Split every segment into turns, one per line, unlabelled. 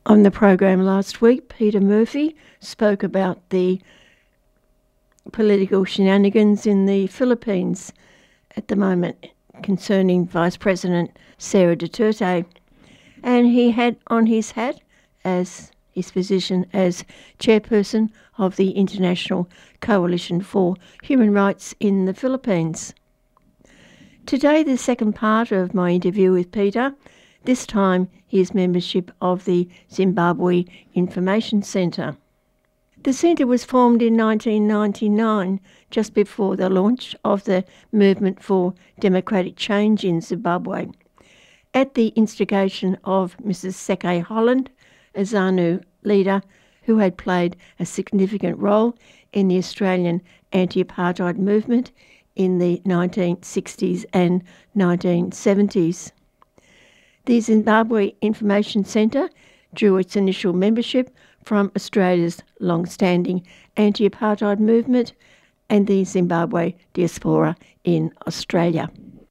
On the program last week, Peter Murphy spoke about the political shenanigans in the Philippines at the moment concerning Vice President Sara Duterte. And he had on his hat as his position as chairperson of the International Coalition for Human Rights in the Philippines. Today, the second part of my interview with Peter, this time his membership of the Zimbabwe Information Centre. The centre was formed in 1999, just before the launch of the Movement for Democratic Change in Zimbabwe, at the instigation of Mrs. Seke Holland, a ZANU leader who had played a significant role in the Australian anti-apartheid movement in the 1960s and 1970s. The Zimbabwe Information Centre drew its initial membership from Australia's long-standing anti-apartheid movement and the Zimbabwe diaspora in Australia.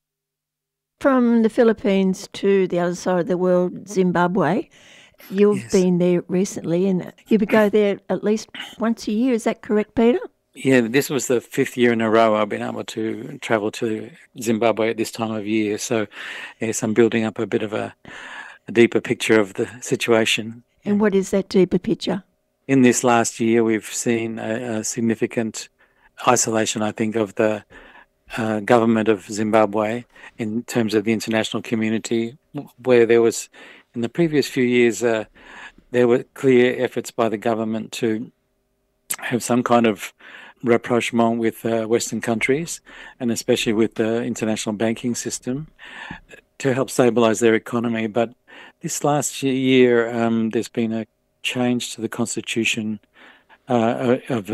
From the Philippines to the other side of the world, Zimbabwe, you've been there recently and you go there at least once a year. Is that correct, Peter?
Yeah, this was the 5th year in a row I've been able to travel to Zimbabwe at this time of year. So, yes, I'm building up a bit of a deeper picture of the situation.
And what is that deeper picture?
In this last year, we've seen a significant isolation, I think, of the government of Zimbabwe in terms of the international community, where there was, in the previous few years, there were clear efforts by the government to have some kind of rapprochement with Western countries, and especially with the international banking system, to help stabilise their economy. But this last year, there's been a change to the constitution of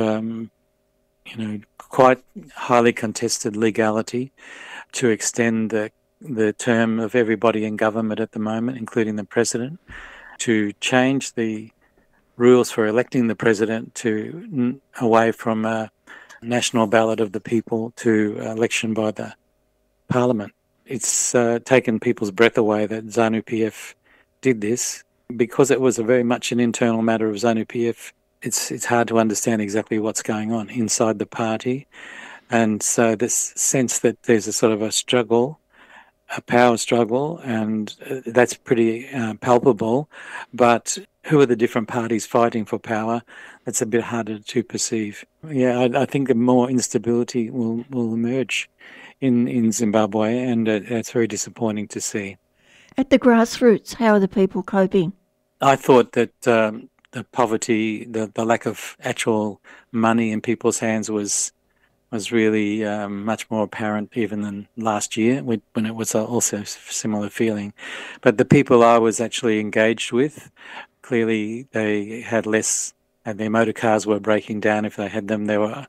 quite highly contested legality to extend the term of everybody in government at the moment, including the president, to change the rules for electing the president to away from a national ballot of the people to election by the parliament. It's taken people's breath away that ZANU-PF did this. Because it was very much an internal matter of ZANU-PF, it's hard to understand exactly what's going on inside the party. And so this sense that there's a sort of a struggle, a power struggle, and that's pretty palpable. But who are the different parties fighting for power? That's a bit harder to perceive. Yeah, I think more instability will emerge in Zimbabwe, and it's very disappointing to see.
At the grassroots, how are the people coping?
I thought that the poverty, the lack of actual money in people's hands was really much more apparent even than last year when it was also a similar feeling. But the people I was actually engaged with, clearly they had less, and their motor cars were breaking down if they had them.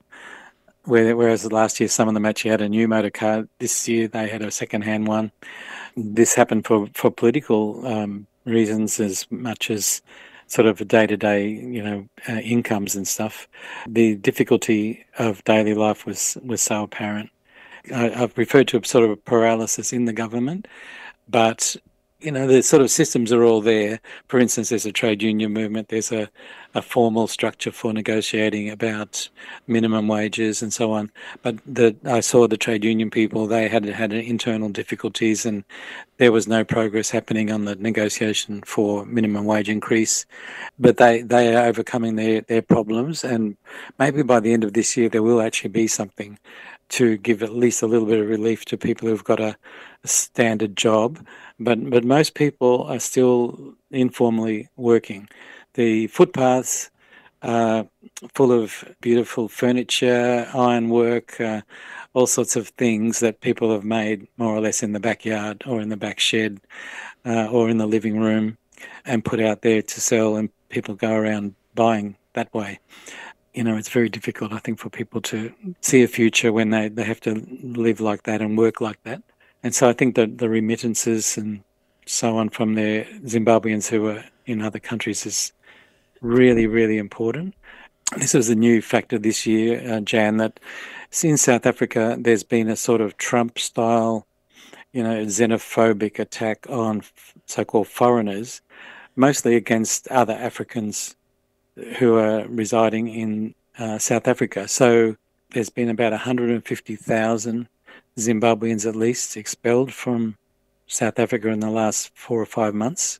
Whereas last year some of them actually had a new motor car. This year they had a second-hand one. This happened for political reasons as much as sort of day-to-day, incomes and stuff. The difficulty of daily life was so apparent. I've referred to a sort of a paralysis in the government, but the sort of systems are all there. For instance, there's a trade union movement. There's a formal structure for negotiating about minimum wages and so on. But I saw the trade union people, they had internal difficulties, and there was no progress happening on the negotiation for minimum wage increase. But they are overcoming their problems, and maybe by the end of this year there will actually be something to give at least a little bit of relief to people who've got a standard job. But most people are still informally working. The footpaths are full of beautiful furniture, ironwork, all sorts of things that people have made more or less in the backyard or in the back shed or in the living room and put out there to sell, and people go around buying that way. It's very difficult, I think, for people to see a future when they have to live like that and work like that. And so I think that the remittances and so on from their Zimbabweans who are in other countries is really, really important. This is a new factor this year, Jan, that in South Africa there's been a sort of Trump-style, xenophobic attack on so-called foreigners, mostly against other Africans who are residing in South Africa. So there's been about 150,000 Zimbabweans at least expelled from South Africa in the last 4 or 5 months.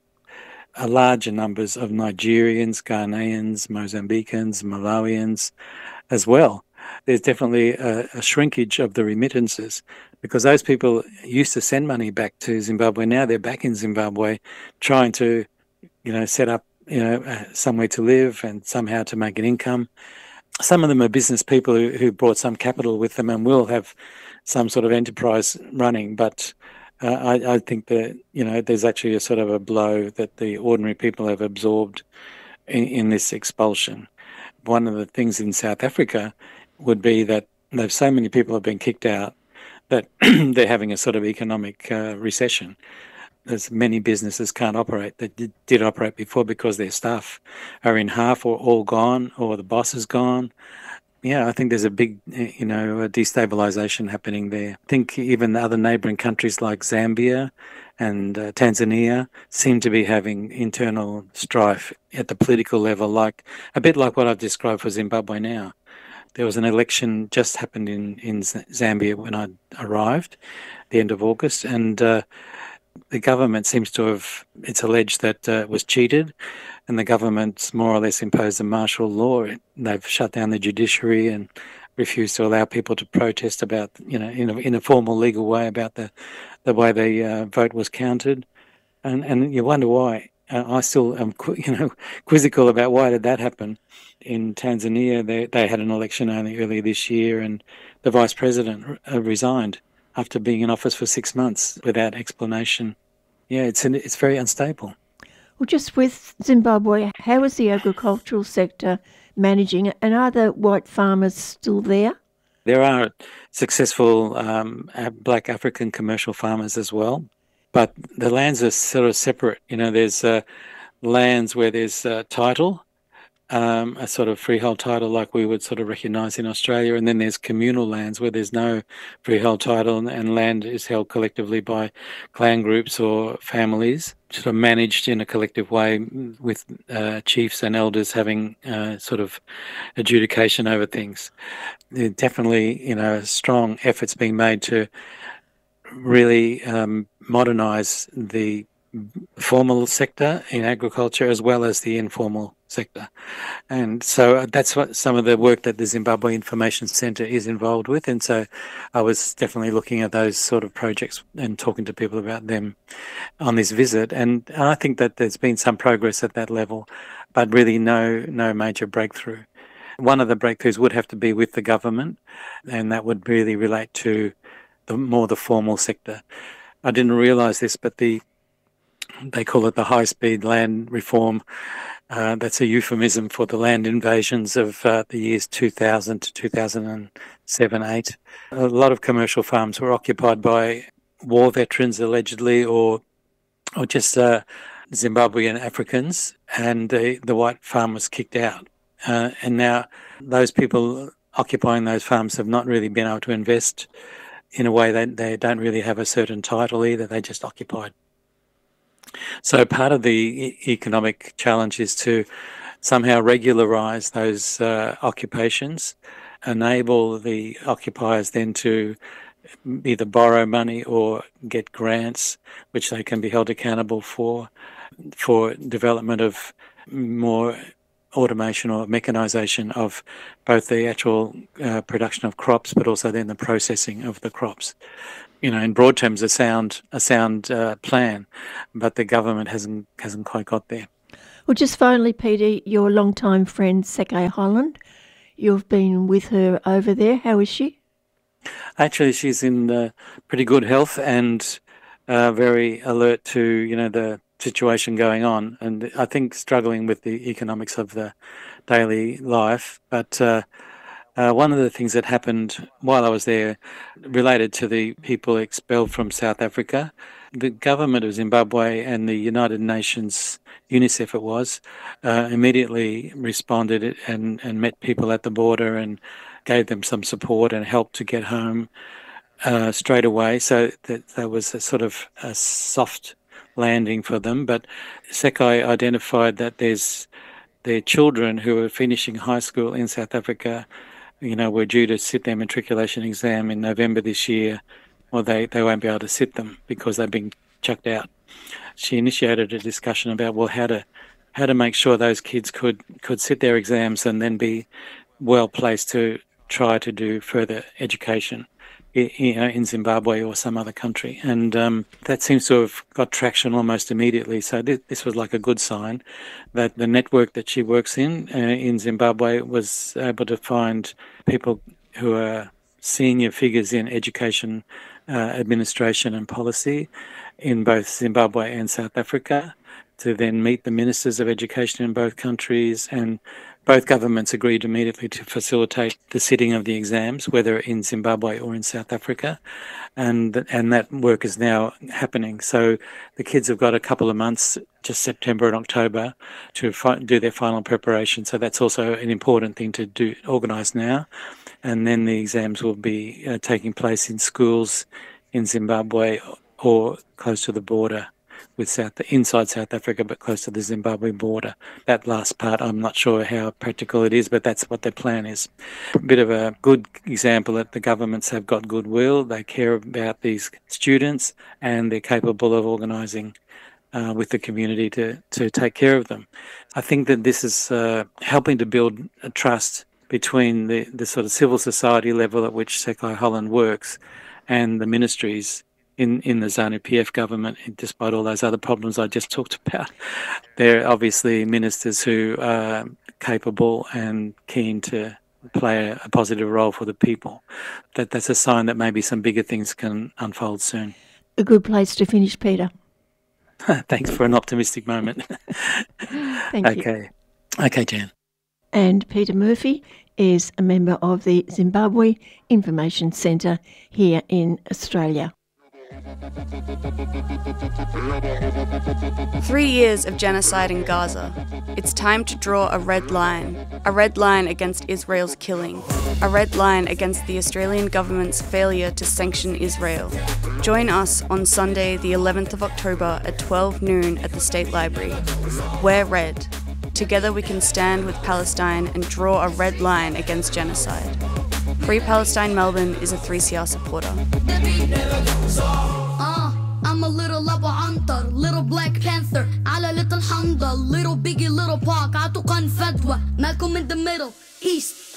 Larger numbers of Nigerians, Ghanaians, Mozambicans, Malawians as well. There's definitely a shrinkage of the remittances because those people used to send money back to Zimbabwe. Now they're back in Zimbabwe trying to, set up, somewhere to live and somehow to make an income. Some of them are business people who brought some capital with them and will have some sort of enterprise running, but I think that, there's actually a sort of a blow that the ordinary people have absorbed in this expulsion. One of the things in South Africa would be that there's so many people have been kicked out that they're having a sort of economic recession. There's many businesses can't operate that did operate before because their staff are in half or all gone or the boss is gone. Yeah, I think there's a big, destabilization happening there. I think even other neighbouring countries like Zambia and Tanzania seem to be having internal strife at the political level, a bit like what I've described for Zimbabwe now. There was an election just happened in Zambia when I arrived, the end of August, and the government seems to have, it's alleged that it was cheated, and the government's more or less imposed a martial law. They've shut down the judiciary and refused to allow people to protest about, in a formal legal way about the way the vote was counted. And you wonder why. I still am, quizzical about why did that happen. In Tanzania, they had an election only earlier this year, and the vice president resigned after being in office for 6 months without explanation. Yeah, it's very unstable.
Well, just with Zimbabwe, how is the agricultural sector managing it, and are the white farmers still there?
There are successful black African commercial farmers as well, but the lands are sort of separate. There's lands where there's title, a sort of freehold title like we would sort of recognise in Australia, and then there's communal lands where there's no freehold title and land is held collectively by clan groups or families, sort of managed in a collective way with chiefs and elders having sort of adjudication over things. There definitely, strong efforts being made to really modernise the formal sector in agriculture as well as the informal sector. And so that's what some of the work that the Zimbabwe Information Centre is involved with. And so I was definitely looking at those sort of projects and talking to people about them on this visit. And I think that there's been some progress at that level, but really no major breakthrough. One of the breakthroughs would have to be with the government, and that would really relate to the formal sector. I didn't realise this, but they call it the high-speed land reform. That's a euphemism for the land invasions of the years 2000 to 2007-8. A lot of commercial farms were occupied by war veterans, allegedly, or just Zimbabwean Africans, and the white farm was kicked out. And now those people occupying those farms have not really been able to invest in a way that they don't really have a certain title either. They just occupied. So part of the economic challenge is to somehow regularise those occupations, enable the occupiers then to either borrow money or get grants, which they can be held accountable for development of more automation or mechanisation of both the actual production of crops, but also then the processing of the crops. In broad terms, a sound plan, but the government hasn't quite got there.
Well, just finally, Peter, your long-time friend Seke Holland, you've been with her over there. How is she?
Actually, she's in pretty good health and very alert to the situation going on, and I think struggling with the economics of the daily life. But one of the things that happened while I was there related to the people expelled from South Africa. The government of Zimbabwe and the United Nations, UNICEF it was, immediately responded and met people at the border and gave them some support and help to get home straight away. So that there was a sort of a soft landing for them. But Sekai identified that their children who are finishing high school in South Africa, were due to sit their matriculation exam in November this year. Well, they won't be able to sit them because they've been chucked out. She initiated a discussion about, well, how to make sure those kids could sit their exams and then be well placed to try to do further education, in Zimbabwe or some other country. And that seems to have got traction almost immediately. So this was like a good sign that the network that she works in Zimbabwe was able to find people who are senior figures in education, administration and policy in both Zimbabwe and South Africa, to then meet the ministers of education in both countries, and both governments agreed immediately to facilitate the sitting of the exams, whether in Zimbabwe or in South Africa, and that work is now happening. So the kids have got a couple of months, just September and October, to do their final preparation. So that's also an important thing to organise now, and then the exams will be taking place in schools in Zimbabwe or close to the border with inside South Africa, but close to the Zimbabwe border. That last part, I'm not sure how practical it is, but that's what their plan is. A bit of a good example that the governments have got goodwill, they care about these students, and they're capable of organising with the community to take care of them. I think that this is helping to build a trust between the sort of civil society level at which Sekai Holland works and the ministries in the ZANU-PF government, despite all those other problems I just talked about. They're obviously ministers who are capable and keen to play a positive role for the people. That's a sign that maybe some bigger things can unfold soon.
A good place to finish, Peter.
Thanks for an optimistic moment.
Thank you.
Okay, Jan.
And Peter Murphy is a member of the Zimbabwe Information Centre here in Australia.
3 years of genocide in Gaza. It's time to draw a red line against Israel's killing, a red line against the Australian government's failure to sanction Israel. Join us on Sunday, the 11th of October at 12 noon at the State Library. Wear red. Together we can stand with Palestine and draw a red line against genocide. Free Palestine Melbourne is a 3CR supporter.
I'm a little Abu Antar, little Black Panther, على little Handa, little Biggie, little Pac, عطوا قن فدوى, Malcolm in the middle, East.